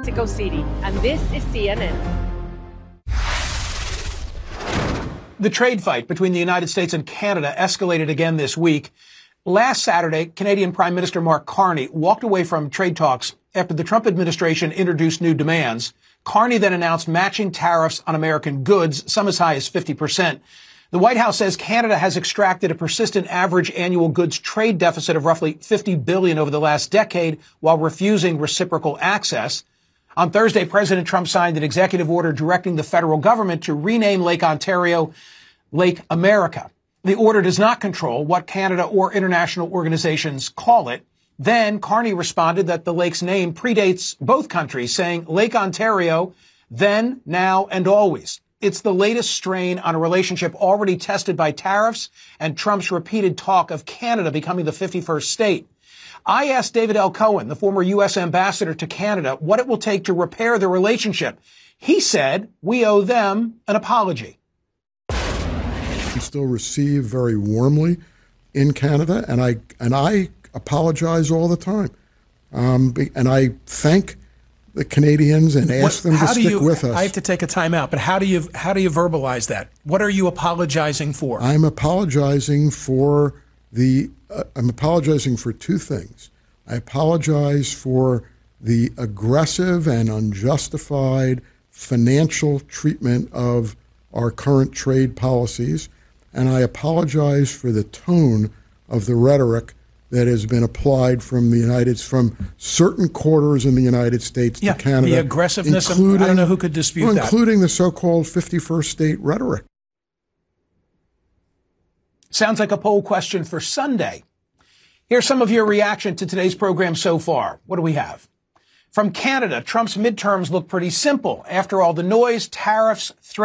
Mexico City, and this is CNN. The trade fight between the United States and Canada escalated again this week. Last Saturday, Canadian Prime Minister Mark Carney walked away from trade talks after the Trump administration introduced new demands. Carney then announced matching tariffs on American goods, some as high as 50%. The White House says Canada has extracted a persistent average annual goods trade deficit of roughly $50 billion over the last decade while refusing reciprocal access. On Thursday, President Trump signed an executive order directing the federal government to rename Lake Ontario Lake America. The order does not control what Canada or international organizations call it. Then Carney responded that the lake's name predates both countries, saying Lake Ontario, then, now, and always. It's the latest strain on a relationship already tested by tariffs and Trump's repeated talk of Canada becoming the 51st state. I asked David L. Cohen, the former U.S. ambassador to Canada, what it will take to repair the relationship. He said, we owe them an apology. I'm still received very warmly in Canada, and I apologize all the time. And I thank the Canadians and ask them to stick with us. I have to take a time out, but how do you verbalize that? What are you apologizing for? I'm apologizing for two things. I apologize for the aggressive and unjustified financial treatment of our current trade policies, and I apologize for the tone of the rhetoric that has been applied from certain quarters in the United States to Canada. The aggressiveness, I don't know who could dispute that. Including the so-called 51st state rhetoric. Sounds like a poll question for Sunday. Here's some of your reaction to today's program so far. What do we have? From Canada, Trump's midterms look pretty simple. After all the noise, tariffs, threats,